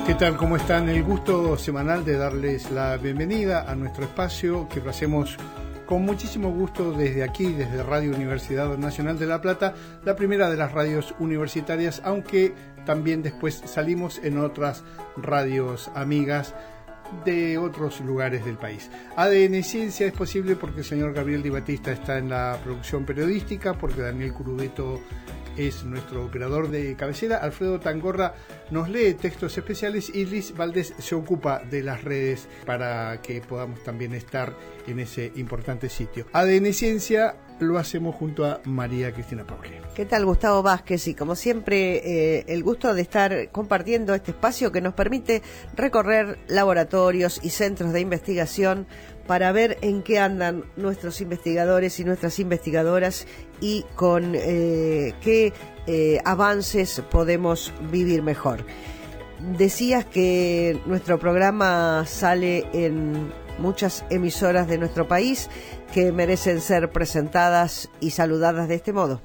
¿Qué tal? ¿Cómo están? El gusto semanal de darles la bienvenida a nuestro espacio, que lo hacemos con muchísimo gusto desde aquí, desde Radio Universidad Nacional de La Plata, la primera de las radios universitarias, aunque también después salimos en otras radios amigas de otros lugares del país. ADN Ciencia es posible porque el señor Gabriel Di Battista está en la producción periodística, porque Daniel Curubeto es nuestro operador de cabecera, Alfredo Tangorra nos lee textos especiales y Liz Valdés se ocupa de las redes para que podamos también estar en ese importante sitio. ADN Ciencia lo hacemos junto a María Cristina Pauli. ¿Qué tal, Gustavo Vázquez? Y como siempre, el gusto de estar compartiendo este espacio que nos permite recorrer laboratorios y centros de investigación para ver en qué andan nuestros investigadores y nuestras investigadoras y con qué avances podemos vivir mejor. Decías que nuestro programa sale en muchas emisoras de nuestro país que merecen ser presentadas y saludadas de este modo.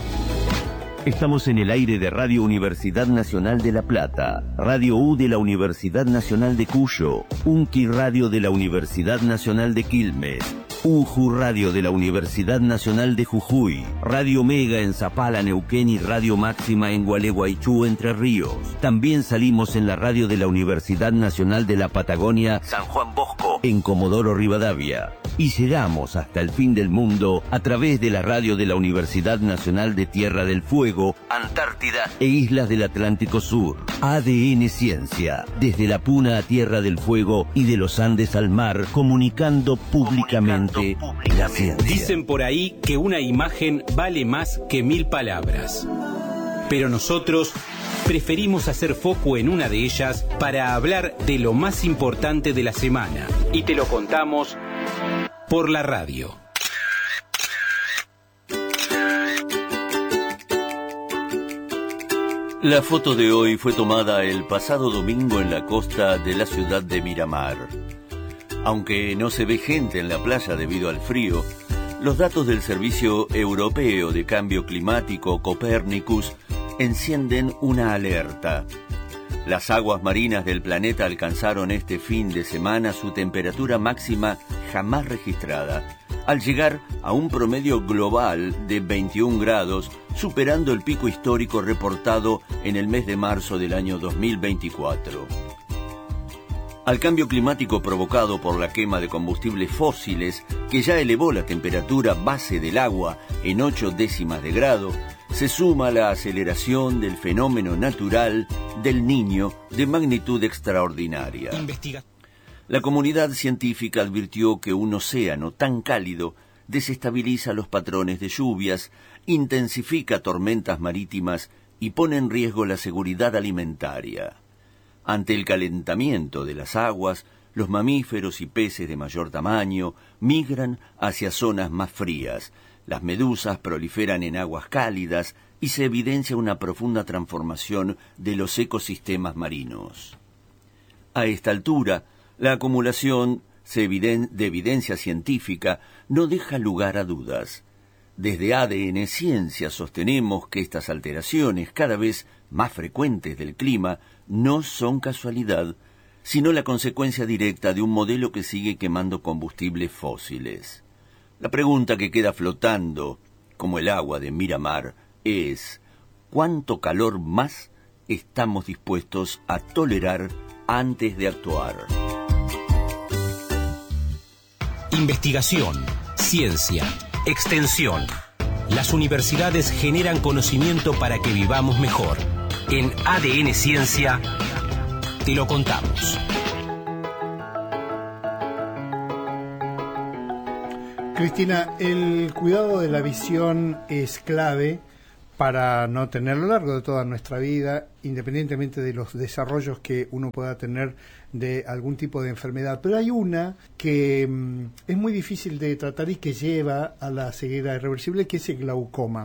Estamos en el aire de Radio Universidad Nacional de La Plata, Radio U de la Universidad Nacional de Cuyo, Unqui Radio de la Universidad Nacional de Quilmes, UJU Radio de la Universidad Nacional de Jujuy, Radio Mega en Zapala, Neuquén y Radio Máxima en Gualeguaychú, Entre Ríos. También salimos en la radio de la Universidad Nacional de la Patagonia, San Juan Bosco, en Comodoro Rivadavia. Y llegamos hasta el fin del mundo a través de la radio de la Universidad Nacional de Tierra del Fuego, Antártida e Islas del Atlántico Sur. ADN Ciencia, desde la Puna a Tierra del Fuego y de los Andes al mar, comunicando públicamente la ciencia. Dicen por ahí que una imagen vale más que 1000 palabras. Pero nosotros preferimos hacer foco en una de ellas para hablar de lo más importante de la semana. Y te lo contamos por la radio. La foto de hoy fue tomada el pasado domingo en la costa de la ciudad de Miramar. Aunque no se ve gente en la playa debido al frío, los datos del Servicio Europeo de Cambio Climático Copernicus encienden una alerta. Las aguas marinas del planeta alcanzaron este fin de semana su temperatura máxima jamás registrada, al llegar a un promedio global de 21 grados, superando el pico histórico reportado en el mes de marzo del año 2024. Al cambio climático provocado por la quema de combustibles fósiles, que ya elevó la temperatura base del agua en 8 décimas de grado, se suma la aceleración del fenómeno natural del Niño de magnitud extraordinaria. La comunidad científica advirtió que un océano tan cálido desestabiliza los patrones de lluvias, intensifica tormentas marítimas y pone en riesgo la seguridad alimentaria. Ante el calentamiento de las aguas, los mamíferos y peces de mayor tamaño migran hacia zonas más frías. Las medusas proliferan en aguas cálidas y se evidencia una profunda transformación de los ecosistemas marinos. A esta altura, la acumulación de evidencia científica no deja lugar a dudas. Desde ADN Ciencia sostenemos que estas alteraciones cada vez más frecuentes del clima no son casualidad, sino la consecuencia directa de un modelo que sigue quemando combustibles fósiles. La pregunta que queda flotando, como el agua de Miramar, es ¿cuánto calor más estamos dispuestos a tolerar antes de actuar? Investigación, ciencia, extensión. Las universidades generan conocimiento para que vivamos mejor. En ADN Ciencia te lo contamos. Cristina, el cuidado de la visión es clave para no tener a lo largo de toda nuestra vida, independientemente de los desarrollos que uno pueda tener de algún tipo de enfermedad. Pero hay una que es muy difícil de tratar y que lleva a la ceguera irreversible, que es el glaucoma.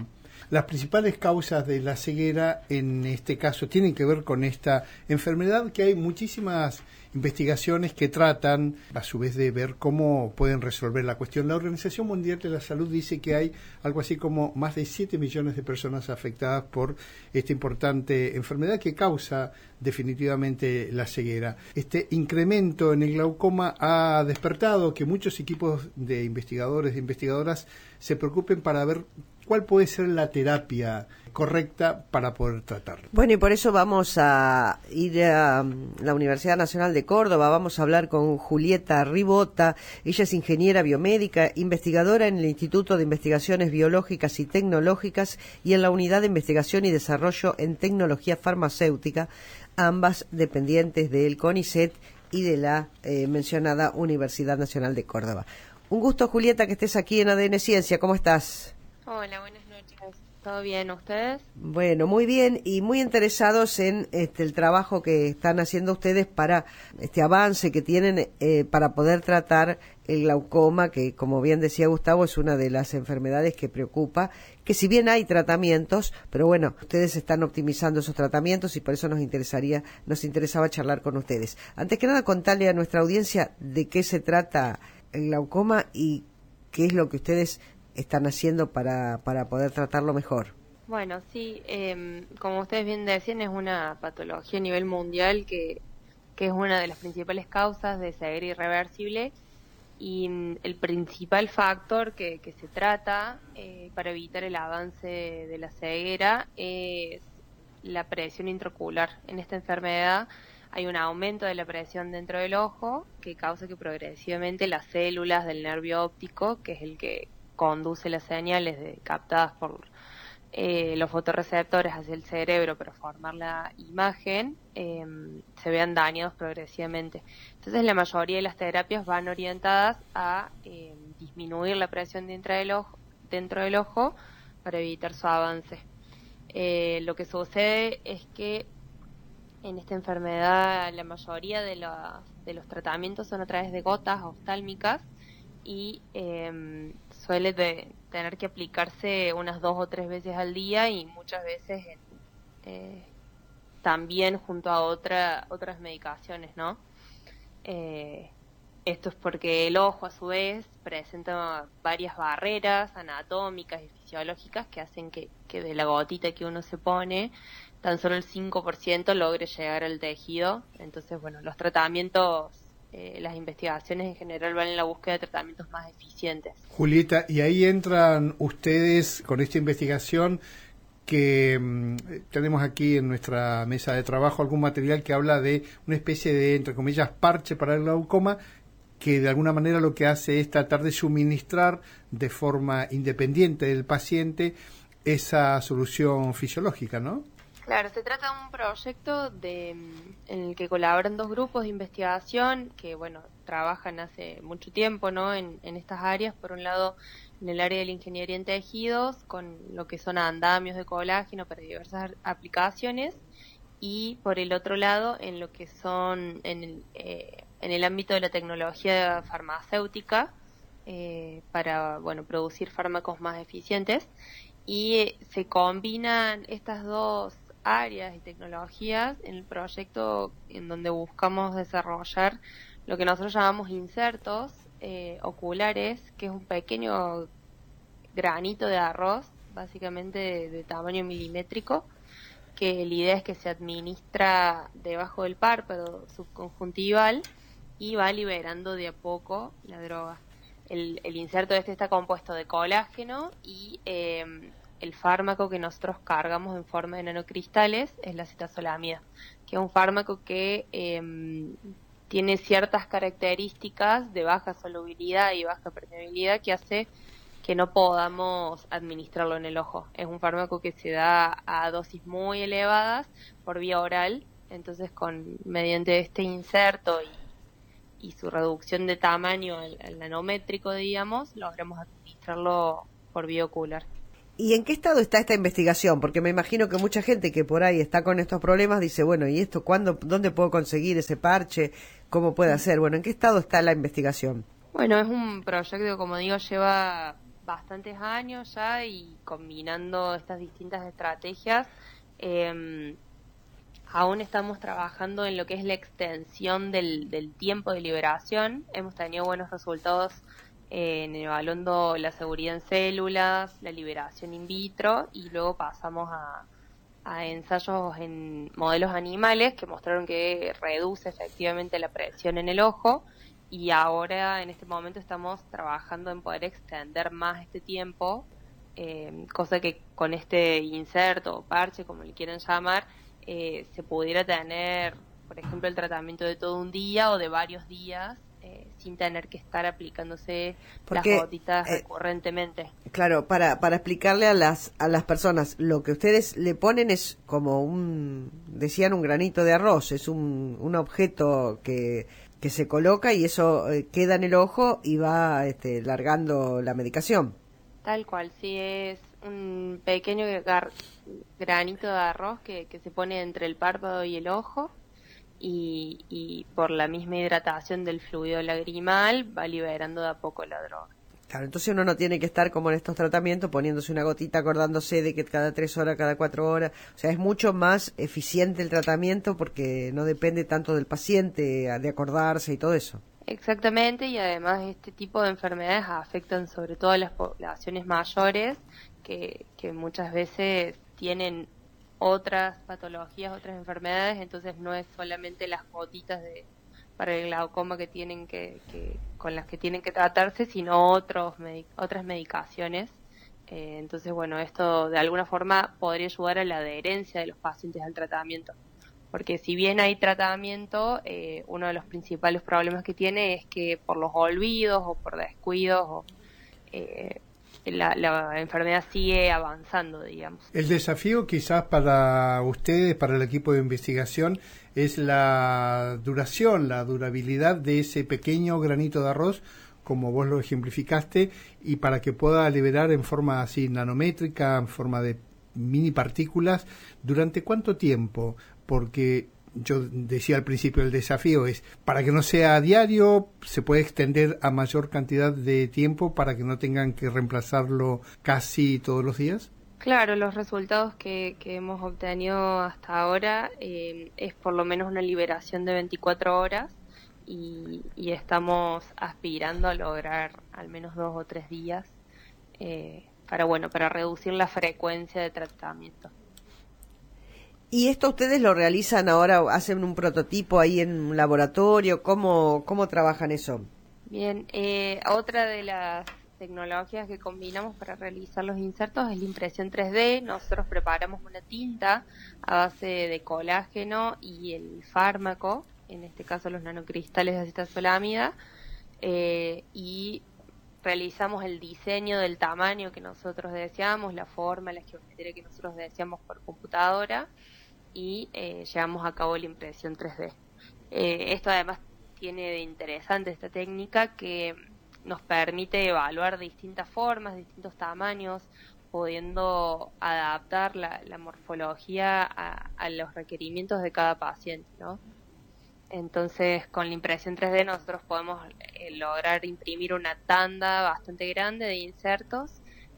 las principales causas de la ceguera en este caso tienen que ver con esta enfermedad, que hay muchísimas investigaciones que tratan a su vez de ver cómo pueden resolver la cuestión. La Organización Mundial de la Salud dice que hay algo así como más de 7 millones de personas afectadas por esta importante enfermedad que causa definitivamente la ceguera. Este incremento en el glaucoma ha despertado que muchos equipos de investigadores e investigadoras se preocupen para ver cuál puede ser la terapia correcta para poder tratarlo. Bueno, y por eso vamos a ir a la Universidad Nacional de Córdoba, vamos a hablar con Julieta Ribota. Ella es ingeniera biomédica, investigadora en el Instituto de Investigaciones Biológicas y Tecnológicas y en la Unidad de Investigación y Desarrollo en Tecnología Farmacéutica, ambas dependientes del CONICET y de la mencionada Universidad Nacional de Córdoba. Un gusto, Julieta, que estés aquí en ADN Ciencia. ¿Cómo estás? Hola, buenas noches. ¿Todo bien? ¿Ustedes? Bueno, muy bien y muy interesados en el trabajo que están haciendo ustedes para este avance que tienen para poder tratar el glaucoma, que como bien decía Gustavo es una de las enfermedades que preocupa, que si bien hay tratamientos, pero bueno, ustedes están optimizando esos tratamientos y por eso nos interesaba charlar con ustedes. Antes que nada, contarle a nuestra audiencia de qué se trata el glaucoma y qué es lo que ustedes están haciendo para poder tratarlo mejor. Bueno, sí, como ustedes bien decían, es una patología a nivel mundial que es una de las principales causas de ceguera irreversible y el principal factor que se trata para evitar el avance de la ceguera es la presión intraocular. En esta enfermedad hay un aumento de la presión dentro del ojo que causa que progresivamente las células del nervio óptico, que es el que conduce las señales captadas por los fotorreceptores hacia el cerebro para formar la imagen, se vean dañados progresivamente. Entonces la mayoría de las terapias van orientadas a disminuir la presión dentro del ojo para evitar su avance. Lo que sucede es que en esta enfermedad la mayoría de los tratamientos son a través de gotas oftálmicas y suele tener que aplicarse unas 2 o 3 veces al día y muchas veces también junto a otras medicaciones, ¿no? Esto es porque el ojo a su vez presenta varias barreras anatómicas y fisiológicas que hacen que de la gotita que uno se pone tan solo el 5% logre llegar al tejido. Entonces, bueno, los tratamientos, las investigaciones en general van en la búsqueda de tratamientos más eficientes. Julieta, y ahí entran ustedes con esta investigación que tenemos aquí en nuestra mesa de trabajo algún material que habla de una especie de, entre comillas, parche para el glaucoma, que de alguna manera lo que hace es tratar de suministrar de forma independiente del paciente esa solución fisiológica, ¿no? Claro, se trata de un proyecto en el que colaboran 2 grupos de investigación que, bueno, trabajan hace mucho tiempo, ¿no? En estas áreas. Por un lado, en el área de la ingeniería en tejidos, con lo que son andamios de colágeno para diversas aplicaciones, y por el otro lado, en lo que son en el ámbito de la tecnología farmacéutica para, bueno, producir fármacos más eficientes. Y se combinan estas 2 áreas y tecnologías en el proyecto en donde buscamos desarrollar lo que nosotros llamamos insertos oculares, que es un pequeño granito de arroz, básicamente de tamaño milimétrico, que la idea es que se administra debajo del párpado subconjuntival y va liberando de a poco la droga. El inserto está compuesto de colágeno y el fármaco que nosotros cargamos en forma de nanocristales es la citazolamida, que es un fármaco que tiene ciertas características de baja solubilidad y baja permeabilidad que hace que no podamos administrarlo en el ojo. Es un fármaco que se da a dosis muy elevadas por vía oral, entonces mediante este inserto y su reducción de tamaño al nanométrico, digamos, logramos administrarlo por vía ocular. ¿Y en qué estado está esta investigación? Porque me imagino que mucha gente que por ahí está con estos problemas dice, bueno, ¿y esto dónde puedo conseguir ese parche? ¿Cómo puede hacer? Bueno, ¿en qué estado está la investigación? Bueno, es un proyecto que, como digo, lleva bastantes años ya y combinando estas distintas estrategias. Aún estamos trabajando en lo que es la extensión del tiempo de liberación. Hemos tenido buenos resultados evaluando la seguridad en células, la liberación in vitro, y luego pasamos a ensayos en modelos animales que mostraron que reduce efectivamente la presión en el ojo, y ahora en este momento estamos trabajando en poder extender más este tiempo, cosa que con este inserto o parche, como le quieran llamar, se pudiera tener, por ejemplo, el tratamiento de todo un día o de varios días, sin tener que estar aplicándose las gotitas recurrentemente. Claro, para explicarle a las personas, lo que ustedes le ponen es como decían, un granito de arroz, es un objeto que se coloca y eso queda en el ojo y va largando la medicación. Tal cual, sí, es un pequeño granito de arroz que se pone entre el párpado y el ojo, y por la misma hidratación del fluido lagrimal va liberando de a poco la droga. Claro, entonces uno no tiene que estar como en estos tratamientos poniéndose una gotita, acordándose de que cada 3 horas, cada 4 horas, o sea, es mucho más eficiente el tratamiento porque no depende tanto del paciente, de acordarse y todo eso. Exactamente, y además este tipo de enfermedades afectan sobre todo a las poblaciones mayores que muchas veces tienen otras patologías, otras enfermedades, entonces no es solamente las gotitas para el glaucoma que tienen con las que tienen que tratarse, sino otras medicaciones. Entonces, bueno, esto de alguna forma podría ayudar a la adherencia de los pacientes al tratamiento. Porque si bien hay tratamiento, uno de los principales problemas que tiene es que por los olvidos o por descuidos la enfermedad sigue avanzando, digamos. El desafío quizás para ustedes, para el equipo de investigación, es la duración, la durabilidad de ese pequeño granito de arroz, como vos lo ejemplificaste, y para que pueda liberar en forma así nanométrica, en forma de mini partículas, ¿durante cuánto tiempo? Porque yo decía al principio, el desafío es, para que no sea a diario, se puede extender a mayor cantidad de tiempo para que no tengan que reemplazarlo casi todos los días. Claro, los resultados que hemos obtenido hasta ahora es por lo menos una liberación de 24 horas y estamos aspirando a lograr al menos 2 o 3 días para reducir la frecuencia de tratamiento. ¿Y esto ustedes lo realizan ahora, hacen un prototipo ahí en un laboratorio? ¿Cómo trabajan eso? Bien, otra de las tecnologías que combinamos para realizar los insertos es la impresión 3D. Nosotros preparamos una tinta a base de colágeno y el fármaco, en este caso los nanocristales de acetazolamida, y realizamos el diseño del tamaño que nosotros deseamos, la forma, la geometría que nosotros deseamos por computadora, y llevamos a cabo la impresión 3D. Esto además tiene de interesante esta técnica que nos permite evaluar distintas formas, distintos tamaños, pudiendo adaptar la morfología a los requerimientos de cada paciente, ¿no? Entonces, con la impresión 3D nosotros podemos lograr imprimir una tanda bastante grande de insertos,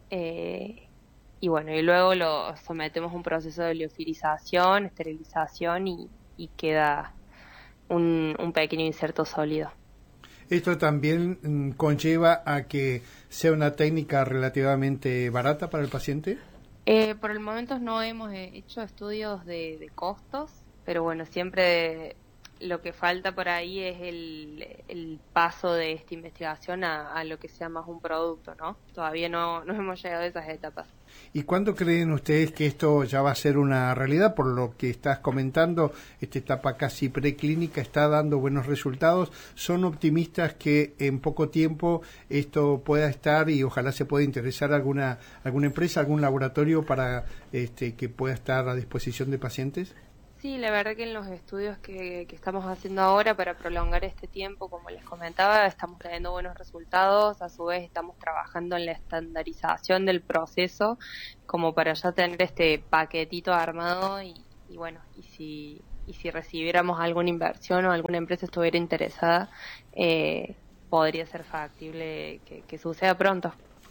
y luego lo sometemos a un proceso de liofilización, esterilización y queda un pequeño inserto sólido. Esto también conlleva a que sea una técnica relativamente barata para el paciente. Por el momento no hemos hecho estudios de costos, pero bueno, siempre lo que falta por ahí es el paso de esta investigación a lo que sea más un producto, ¿no? Todavía no hemos llegado a esas etapas. ¿Y cuándo creen ustedes que esto ya va a ser una realidad? Por lo que estás comentando, esta etapa casi preclínica está dando buenos resultados. ¿Son optimistas que en poco tiempo esto pueda estar y ojalá se pueda interesar alguna empresa, algún laboratorio para que pueda estar a disposición de pacientes? Sí, la verdad que en los estudios que estamos haciendo ahora para prolongar este tiempo, como les comentaba, estamos teniendo buenos resultados. A su vez estamos trabajando en la estandarización del proceso como para ya tener este paquetito armado y si recibiéramos alguna inversión o alguna empresa estuviera interesada, podría ser factible que suceda pronto.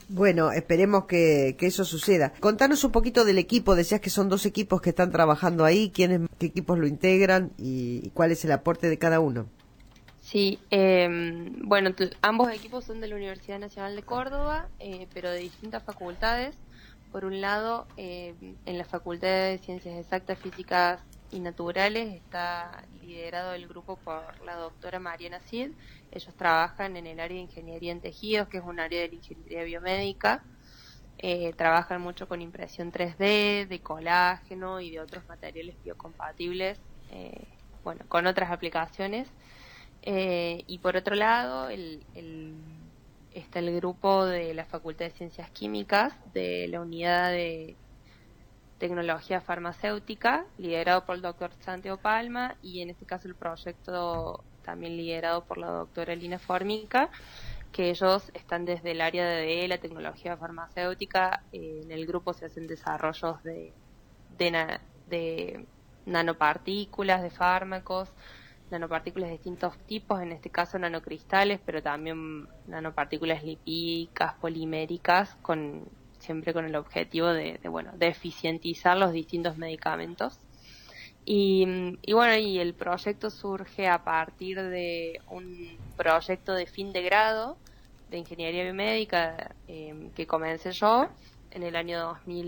Bueno, esperemos que eso suceda. Contanos un poquito del equipo, decías que son 2 equipos que están trabajando ahí, qué equipos lo integran y cuál es el aporte de cada uno. Sí, bueno, ambos equipos son de la Universidad Nacional de Córdoba, pero de distintas facultades. Por un lado, en la Facultad de Ciencias Exactas, Físicas y Naturales está liderado el grupo por la doctora Mariana Cid. Ellos trabajan en el área de Ingeniería en Tejidos, que es un área de la Ingeniería Biomédica. Trabajan mucho con impresión 3D, de colágeno y de otros materiales biocompatibles, bueno, con otras aplicaciones. Y por otro lado, está el grupo de la Facultad de Ciencias Químicas, de la Unidad de Tecnología Farmacéutica, liderado por el doctor Santiago Palma, y en este caso el proyecto también liderado por la doctora Lina Formica, que ellos están desde el área de la tecnología farmacéutica. En el grupo se hacen desarrollos de nanopartículas, de fármacos, nanopartículas de distintos tipos, en este caso nanocristales, pero también nanopartículas lipídicas, poliméricas, siempre con el objetivo de eficientizar los distintos medicamentos. Y el proyecto surge a partir de un proyecto de fin de grado de Ingeniería Biomédica que comencé yo en el año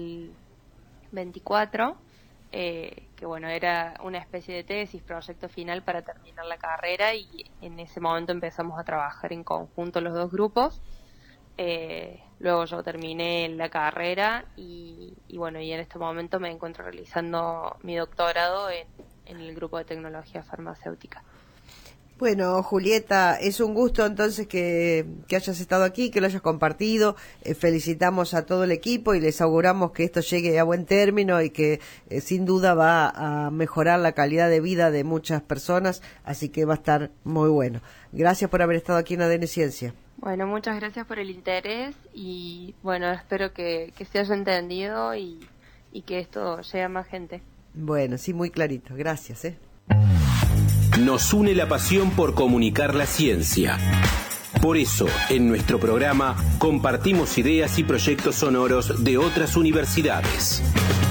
2024, que era una especie de tesis, proyecto final para terminar la carrera, y en ese momento empezamos a trabajar en conjunto los 2 grupos. Luego yo terminé la carrera y en este momento me encuentro realizando mi doctorado en el grupo de tecnología farmacéutica. Bueno, Julieta, es un gusto entonces que hayas estado aquí, que lo hayas compartido. Felicitamos a todo el equipo y les auguramos que esto llegue a buen término y que sin duda va a mejorar la calidad de vida de muchas personas, así que va a estar muy bueno. Gracias por haber estado aquí en ADN Ciencia. Bueno, muchas gracias por el interés y espero que se haya entendido y que esto llegue a más gente. Bueno, sí, muy clarito. Gracias. Nos une la pasión por comunicar la ciencia. Por eso, en nuestro programa compartimos ideas y proyectos sonoros de otras universidades.